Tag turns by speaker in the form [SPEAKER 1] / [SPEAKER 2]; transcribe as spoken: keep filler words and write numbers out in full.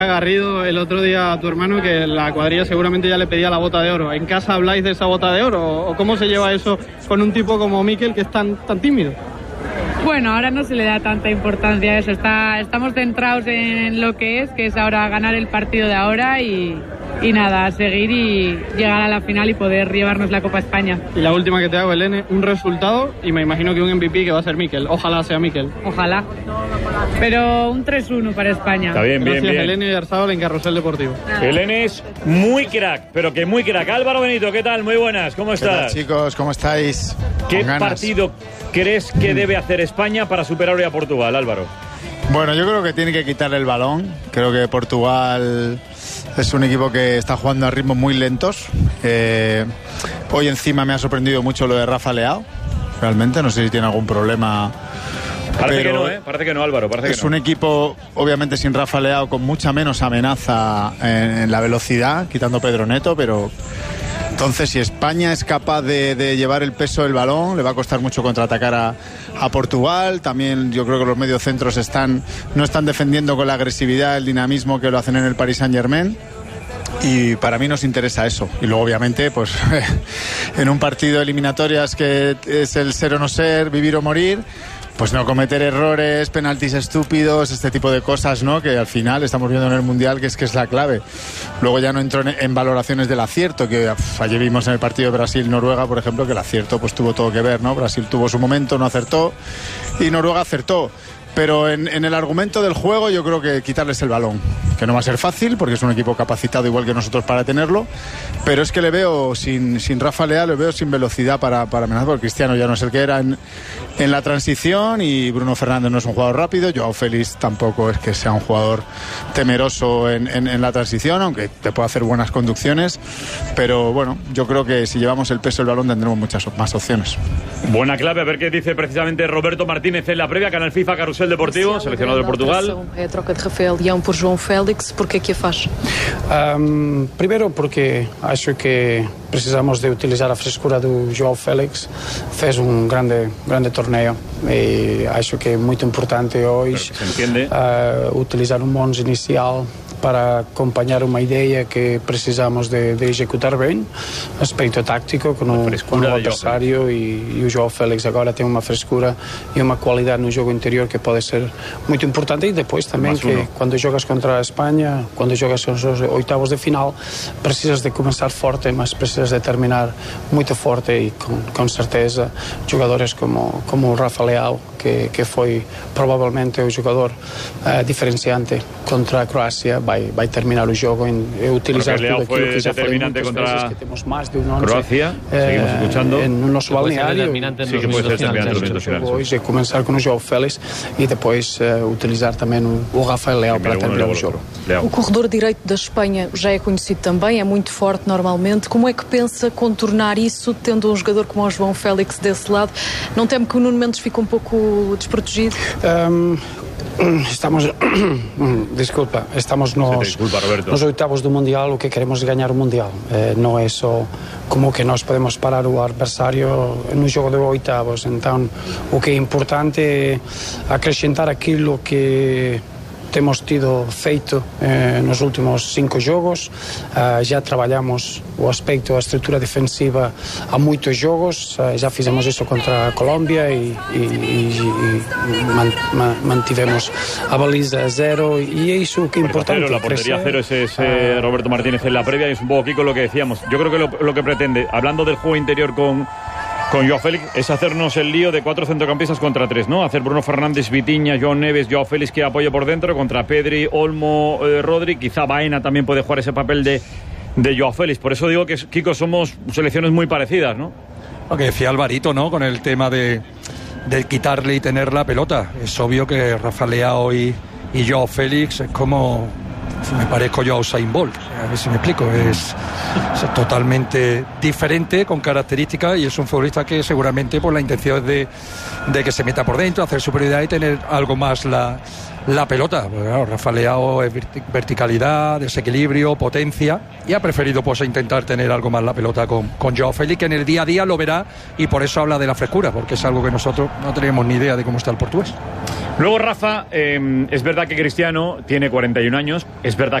[SPEAKER 1] Garrido el otro día a tu hermano que la cuadrilla seguramente ya le pedía la bota de oro. ¿En casa habláis de esa bota de oro? ¿O cómo se lleva eso con un tipo como Mikel que es tan, tan tímido?
[SPEAKER 2] Bueno, ahora no se le da tanta importancia a eso. Está, estamos centrados en lo que es, que es ahora ganar el partido de ahora y, y nada, seguir y llegar a la final y poder llevarnos la Copa España.
[SPEAKER 1] Y la última que te hago, Helene, un resultado y me imagino que un M V P que va a ser Mikel. Ojalá sea Mikel.
[SPEAKER 2] Ojalá. Pero un tres uno para España.
[SPEAKER 3] Está bien, bien,
[SPEAKER 1] Gracias,
[SPEAKER 3] bien.
[SPEAKER 1] Helene Yarzábal en Carrusel Deportivo.
[SPEAKER 3] Helene es muy crack, pero que muy crack. Álvaro Benito, ¿qué tal? Muy buenas, ¿cómo estás?
[SPEAKER 4] ¿Qué tal, chicos? ¿Cómo estáis?
[SPEAKER 3] ¿Qué partido crees que debe hacer España para superar hoy a Portugal, Álvaro?
[SPEAKER 4] Bueno, yo creo que tiene que quitarle el balón. Creo que Portugal es un equipo que está jugando a ritmos muy lentos. Eh, hoy encima me ha sorprendido mucho lo de Rafa Leao. Realmente, no sé si tiene algún problema.
[SPEAKER 3] Parece que no, ¿eh? Parece que no, Álvaro. Parece
[SPEAKER 4] es
[SPEAKER 3] que no.
[SPEAKER 4] un equipo, obviamente, sin Rafa Leao, con mucha menos amenaza en, en la velocidad, quitando Pedro Neto, pero... Entonces, si España es capaz de, de llevar el peso del balón, le va a costar mucho contraatacar a, a Portugal. También yo creo que los mediocentros están, no están defendiendo con la agresividad, el dinamismo que lo hacen en el Paris Saint-Germain. Y para mí nos interesa eso. Y luego, obviamente, pues en un partido de eliminatorias que es el ser o no ser, vivir o morir, pues no cometer errores, penaltis estúpidos, este tipo de cosas, ¿no? Que al final estamos viendo en el Mundial que es que es la clave. Luego ya no entro en, en valoraciones del acierto, que uf, ayer vimos en el partido de Brasil-Noruega, por ejemplo, que el acierto pues tuvo todo que ver, ¿no? Brasil tuvo su momento, no acertó, y Noruega acertó. Pero en, en el argumento del juego yo creo que quitarles el balón, que no va a ser fácil porque es un equipo capacitado igual que nosotros para tenerlo, pero es que le veo sin, sin Rafa Leao, le veo sin velocidad para, para amenazar, porque Cristiano ya no es el que era en, en la transición y Bruno Fernández no es un jugador rápido, Joao Félix tampoco es que sea un jugador temeroso en, en, en la transición, aunque te puede hacer buenas conducciones, pero bueno, yo creo que si llevamos el peso del balón tendremos muchas más opciones.
[SPEAKER 3] Buena clave, a ver qué dice precisamente Roberto Martínez en la previa, Canal FIFA, Carrusel Deportivo, seleccionado de Portugal.
[SPEAKER 5] É a troca de Rafael Leão por João Félix, por que que a faz?
[SPEAKER 6] Um, primeiro porque acho que precisamos de utilizar a frescura do João Félix, fez um grande, grande torneio e acho que é muito importante hoje uh, utilizar um onze inicial para acompanhar uma ideia que precisamos de, de executar bem, aspecto tático com o, com o adversário e, e o João Félix agora tem uma frescura e uma qualidade no jogo interior que pode ser muito importante e depois também que quando jogas contra a Espanha, quando jogas os oitavos de final, precisas de começar forte, mas precisas de terminar muito forte e com, com certeza jogadores como, como o Rafa Leao, que, que foi provavelmente o jogador uh, diferenciante contra a Croácia, vai, vai terminar o jogo em utilizar tudo aquilo que já falei muitas vezes, que temos mais de um onze
[SPEAKER 3] Croácia, seguimos escuchando.
[SPEAKER 6] Eh, no nosso balneário.
[SPEAKER 3] Sí, que puede ser determinante nos minutos finales.
[SPEAKER 6] Hoje é começar com o João Félix e depois uh, utilizar também o, o Rafael Leao para terminar o jogo.
[SPEAKER 5] O corredor direito da Espanha já é conhecido também, é muito forte normalmente. Como é que pensa contornar isso, tendo um jogador como o João Félix desse lado? Não teme que o Nuno Mendes fique um pouco desprotegido?
[SPEAKER 6] Um, Estamos, desculpa, estamos nos,
[SPEAKER 3] disculpa,
[SPEAKER 6] nos oitavos do Mundial, o que queremos é ganhar o Mundial. Eh, não é só como que nós podemos parar o adversário no jogo de oitavos. Então, o que é importante é acrescentar aquilo que temos tido feito eh, nos últimos cinco jogos. Uh, já trabalhamos o aspecto, a estrutura defensiva há muitos jogos. Uh, já fizemos isso contra a Colômbia e, e, e, e man, man, mantivemos a baliza a zero y eso que es importante.
[SPEAKER 3] Cero, la portería cero, ese es eh, Roberto Martínez en la previa y es un poco Kiko lo que decíamos. Yo creo que lo, lo que pretende, hablando del juego interior con Con Joao Félix, es hacernos el lío de cuatro centrocampistas contra tres, ¿no? Hacer Bruno Fernández, Vitinha, Joao Neves, Joao Félix que apoye por dentro contra Pedri, Olmo, eh, Rodri. Quizá Baena también puede jugar ese papel de, de Joao Félix. Por eso digo que, Kiko, somos selecciones muy parecidas, ¿no?
[SPEAKER 7] Lo que decía Alvarito, ¿no? Con el tema de, de quitarle y tener la pelota. Es obvio que Rafa Leao y, y Joao Félix es como... me parezco yo a Usain Bolt, a ver si me explico, es, es totalmente diferente, con características, y es un futbolista que seguramente pues la intención es de, de que se meta por dentro, hacer superioridad y tener algo más la, la pelota. Porque, claro, Rafa Leao es verticalidad, desequilibrio, potencia, y ha preferido pues intentar tener algo más la pelota con, con Joao Félix, que en el día a día lo verá, y por eso habla de la frescura, porque es algo que nosotros no tenemos ni idea de cómo está el portugués.
[SPEAKER 3] Luego, Rafa, eh, es verdad que Cristiano tiene cuarenta y un años, es verdad